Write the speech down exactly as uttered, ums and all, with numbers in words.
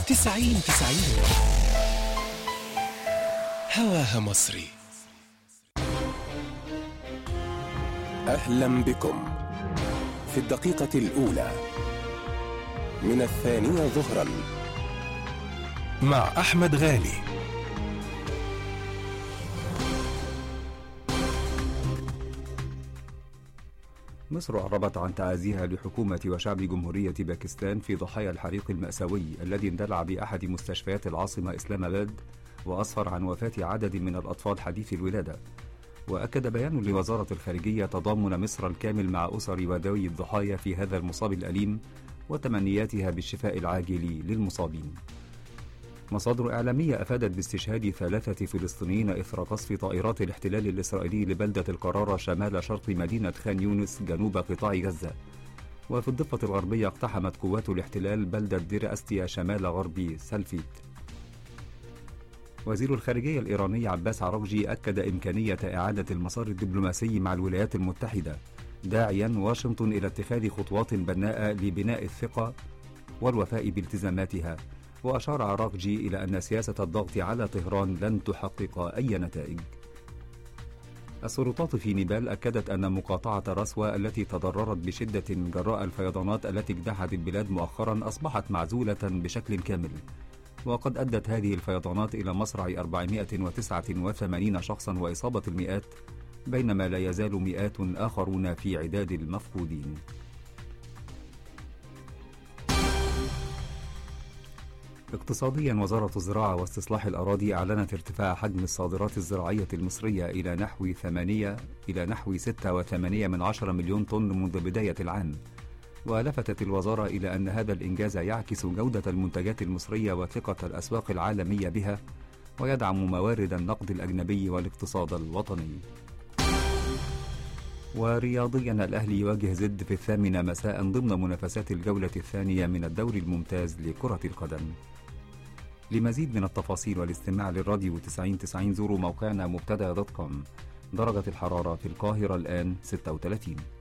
تسعين تسعين هواها مصري. أهلا بكم في الدقيقة الأولى من الثانية ظهرا مع أحمد غالي. مصر أعربت عن تعازيها لحكومة وشعب جمهورية باكستان في ضحايا الحريق المأساوي الذي اندلع بأحد مستشفيات العاصمة إسلام آباد وأسفر عن وفاة عدد من الأطفال حديثي الولادة. وأكد بيان لوزارة الخارجية تضامن مصر الكامل مع أسر وذوي الضحايا في هذا المصاب الأليم وتمنياتها بالشفاء العاجل للمصابين. مصادر إعلامية أفادت باستشهاد ثلاثة فلسطينيين إثر قصف طائرات الاحتلال الإسرائيلي لبلدة القرارة شمال شرق مدينة خان يونس جنوب قطاع غزة. وفي الضفة الغربية اقتحمت قوات الاحتلال بلدة دير أستيا شمال غرب سلفيت. وزير الخارجية الإيراني عباس عراقجي أكد إمكانية إعادة المسار الدبلوماسي مع الولايات المتحدة، داعيا واشنطن إلى اتخاذ خطوات بناءة لبناء الثقة والوفاء بالتزاماتها. وأشار عراقجي إلى أن سياسة الضغط على طهران لن تحقق أي نتائج. السلطات في نيبال أكدت أن مقاطعة رسوى التي تضررت بشدة جراء الفيضانات التي اجتاحت البلاد مؤخرا أصبحت معزولة بشكل كامل. وقد أدت هذه الفيضانات إلى مصرع أربعمائة وتسعة وثمانين شخصا وإصابة المئات، بينما لا يزال مئات آخرون في عداد المفقودين. اقتصاديا، وزارة الزراعة واستصلاح الأراضي أعلنت ارتفاع حجم الصادرات الزراعية المصرية إلى نحو ثمانية إلى نحو ستة وثمانية من عشرة مليون طن منذ بداية العام. ولفتت الوزارة إلى أن هذا الإنجاز يعكس جودة المنتجات المصرية وثقة الأسواق العالمية بها، ويدعم موارد النقد الأجنبي والاقتصاد الوطني. ورياضيا، الأهلي يواجه زد في الثامنة مساء ضمن منافسات الجولة الثانية من الدوري الممتاز لكرة القدم. لمزيد من التفاصيل والاستماع للراديو تسعين تسعين زوروا موقعنا مبتدأ دوت كوم. درجة الحرارة في القاهرة الآن ستة وثلاثين.